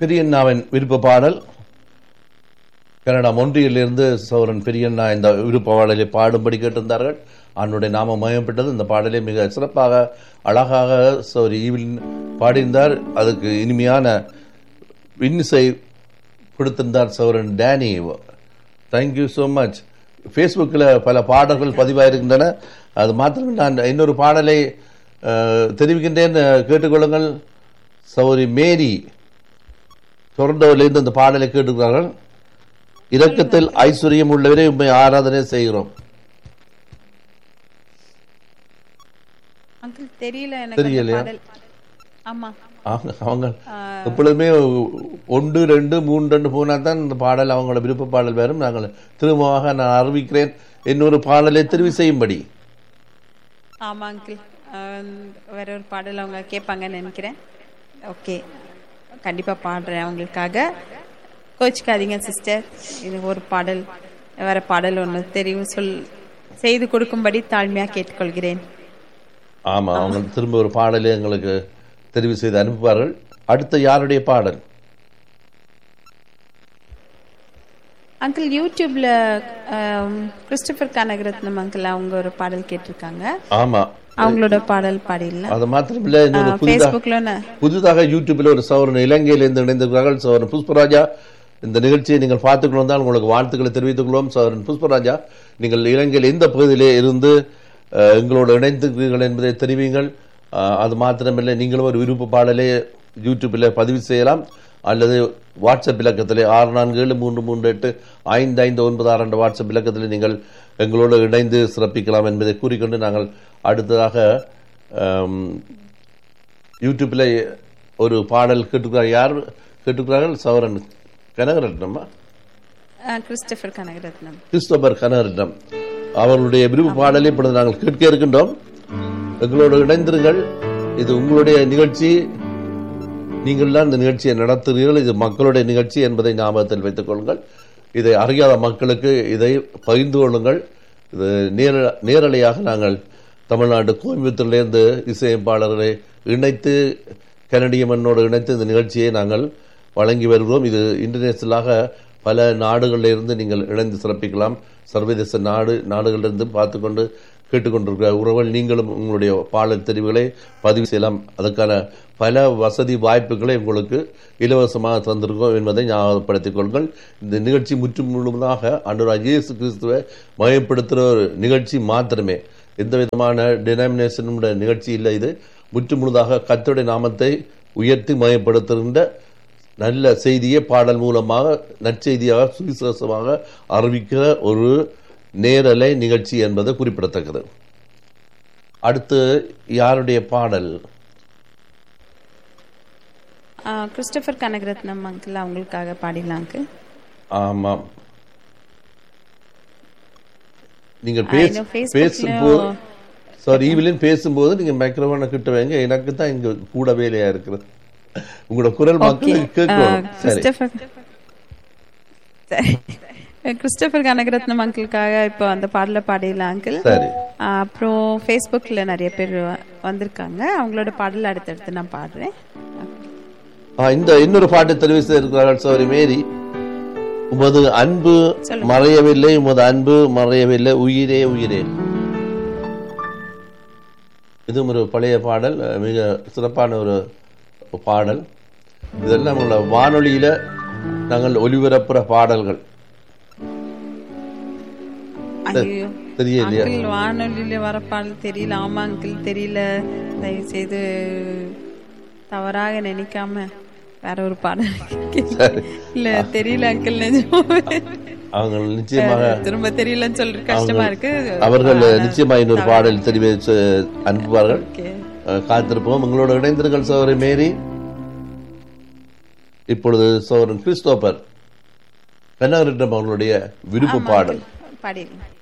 பெரியண்ணாவின் விருப்ப பாடல் கனடா மொன்றியிலிருந்து சௌரன் பெரியண்ணா இந்த விருப்ப பாடலை பாடும்படி கேட்டிருந்தார்கள். அவனுடைய நாமம் மயப்பட்டது. இந்த பாடலை மிக சிறப்பாக அழகாக ஈவில் பாடியிருந்தார். அதுக்கு இனிமையான இன்னிசை கொடுத்திருந்தார் Sauran Danny. Thank you so much. ஃபேஸ்புக்கில் பல பாடல்கள் பதிவாயிருக்கின்றன. அது மாத்திரம் நான் இன்னொரு பாடலை தெரிவிக்கின்றேன், கேட்டுக்கொள்ளுங்கள். சௌரி மேரி டொரண்டோவிலிருந்து அந்த பாடலை கேட்டுக்கிறார்கள். இரக்கத்தில் ஐஸ்வர்யம் உள்ளவரை உண்மை ஆராதனை செய்கிறோம். தெரியலையா? அவங்க எப்பொழுதுமே 1, 2, 3 போனா தான் இந்த பாடல் அவங்களோட விருப்ப பாடல் வரும். நாங்கள் திரும்பமாக நான் அறிவிக்கிறேன் இன்னொரு பாடலை தெரிவு செய்யும்படி. ஆமா அங்கிள், வேற ஒரு பாடல் அவங்க கேட்பாங்கன்னு நினைக்கிறேன். ஓகே, கண்டிப்பா பாடுறேன் அவங்களுக்காக. கோச்சிக்காதீங்க சிஸ்டர். இது ஒரு பாடல், வேற பாடல் ஒன்று தெரிவு செய்து கொடுக்கும்படி தாழ்மையா கேட்டுக்கொள்கிறேன். ஆமா, அவங்க திரும்ப ஒரு பாடலை எங்களுக்கு தெரிவு செய்து அனுப்புவார்கள். அடுத்த யாருடைய பாடல்? அங்கிள் யூடியூப்ல கிறிஸ்டபர் கனகரத்னம் அங்கிள் அவங்க ஒரு பாடல் கேட்டிருக்காங்க. ஆமா, அவங்களோட பாடல் பாடிடலாம். அது மாத்திரம் இல்ல, புதிதாக யூடியூப்ல ஒரு சௌரன் இலங்கையிலிருந்து இணைந்திருக்கிறார்கள். சௌரன் புஷ்பராஜா, இந்த நிகழ்ச்சியை நீங்கள் பார்த்துக்கணும் தான் உங்களுக்கு வாழ்த்துக்களை தெரிவித்துக் கொள்வோம். சௌரன் புஷ்பராஜா, நீங்கள் இலங்கையில் எந்த பகுதியிலே இருந்து எங்களோடு இணைந்திருக்கிறீர்கள் என்பதை தெரிவிங்கள். அது மாத்திரமில்லை, நீங்களும் ஒரு விருப்ப பாடலை யூடியூப்பில் பதிவு செய்யலாம் அல்லது வாட்ஸ்அப் இலக்கத்திலே 6473385596 என்ற வாட்ஸ்அப் இலக்கத்தில் நீங்கள் எங்களோடு இணைந்து சிறப்பிக்கலாம் என்பதை கூறிக்கொண்டு நாங்கள் அடுத்ததாக யூடியூப்பில் ஒரு பாடல் கேட்டுக்கிறார். யார் கேட்டுக்கிறார்கள்? சௌரன் கனகரத்னமா? கிறிஸ்டபர் கனகரத்னம். கிறிஸ்டபர் கனகரத்னம் அவர்களுடைய விருப்ப பாடலை இப்பொழுது நாங்கள் கேட்க இருக்கின்றோம். எங்களோடு இணைந்திருங்கள். இது உங்களுடைய நிகழ்ச்சி, நீங்கள் தான் இந்த நிகழ்ச்சியை நடத்துகிறீர்கள். இது மக்களுடைய நிகழ்ச்சி என்பதை ஞாபகத்தில் வைத்துக் கொள்ளுங்கள். இதை அறியாத மக்களுக்கு இதை பகிர்ந்து கொள்ளுங்கள். இது நேரலையாக நாங்கள் தமிழ்நாடு கோயம்புத்தூரிலிருந்து இசையமைப்பாளர்களை இணைத்து கனடிய மண்ணோடு இணைத்து இந்த நிகழ்ச்சியை நாங்கள் வழங்கி வருகிறோம். இது இன்டர்நேஷனலாக பல நாடுகளிலிருந்து நீங்கள் இணைந்து சிறப்பிக்கலாம். சர்வதேச நாடுகளிலிருந்து பார்த்துக்கொண்டு கேட்டுக்கொண்டிருக்கிற உறவுகள், நீங்களும் உங்களுடைய பாடல் தெரிவுகளை பதிவு செய்யலாம். அதற்கான பல வசதி வாய்ப்புகளை உங்களுக்கு இலவசமாக தந்திருக்கோம் என்பதை ஞாபகப்படுத்திக் கொள்ளுங்கள். இந்த நிகழ்ச்சி முழுவதாக ஆண்டவராகிய இயேசு கிறிஸ்துவை மயப்படுத்துகிற ஒரு நிகழ்ச்சி மாத்திரமே, எந்த விதமான டினாமினேஷனுடைய நிகழ்ச்சி இல்லை. இது முழுதாக கர்த்தருடைய நாமத்தை உயர்த்தி மயப்படுத்துகின்ற நல்ல செய்தியை பாடல் மூலமாக நற்செய்தியாக சுவிசேஷமாக அறிவிக்கிற ஒரு நேரலை நிகழ்ச்சி என்பது குறிப்பிடத்தக்கது. அடுத்து யாருடைய பாடல்? கிறிஸ்டபர் கனகரத்னம் அங்கிள் அவங்களுக்காக பாடிடலாம். ஆமாம், நீங்கள் பேசும்போது ஈவிலின் பேசும்போது நீங்க மைக்ரோஃபோனை கிட்ட வைங்க. எனக்கு தான் இங்க கூட வேலையா இருக்கிறது. உங்களோட குரல் மக்களுக்கு கேட்கணும். கிறிஸ்டபர் கனகரத்னம் அங்கிளுக்காக இப்போ அந்த பாடல பாடிடலாம் அங்கிள். அப்புறம் ஃபேஸ்புக்ல நிறைய பேர் வந்திருக்காங்க, அவங்களோட பாடல் அடுத்தடுத்து நான் பாடுறேன். இந்த இன்னொரு பாட்டு தெரிவு செய்திருக்கிறார்கள். சௌரி மேரி, உமது அன்பு மறையவில்லை, உமது அன்பு மறையவில்லை, உயிரே உயிரே. இதுவும் ஒரு பழைய பாடல், மிக சிறப்பான ஒரு பாடல். இதெல்லாம் உள்ள வானொலியில நாங்கள் ஒலிபரப்புற பாடல்கள். தெரியலையா? வானொலியில வர பாடல் தெரியல. ஆமா அங்கிள், தெரியல. தயவு செய்து தவறாக நினைக்காம வேற ஒரு பாடல் இல்ல. தெரியல அங்கிள், அவங்க நிச்சயமாக திரும்ப தெரியலன்னு சொல்ற கஷ்டமா இருக்கு. அவர்கள் நிச்சயமாக இன்னொரு பாடல் தெரிவித்து அனுப்புவார்கள். காத்திருப்போம். உங்களோட இணைந்திருங்கள் சகோதரி மேரி. இப்பொழுது சகோதரன் கிறிஸ்டோபர் கனகரத்னம் அவர்களுடைய விருப்ப பாடல் பாடிடுங்க.